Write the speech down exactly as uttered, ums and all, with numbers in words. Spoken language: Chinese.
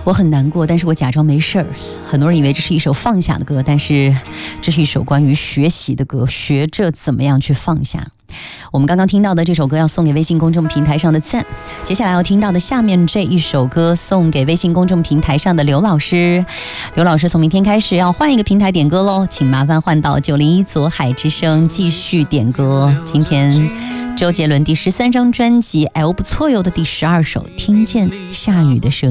我很难过，但是我假装没事儿。很多人以为这是一首放下的歌，但是这是一首关于学习的歌，学着怎么样去放下。我们刚刚听到的这首歌要送给微信公众平台上的赞，接下来要听到的下面这一首歌送给微信公众平台上的刘老师。刘老师从明天开始要换一个平台点歌咯，请麻烦换到九零一左海之声继续点歌。今天周杰伦第十三张专辑《L 不错哟》的第十二首《听见下雨的声音》。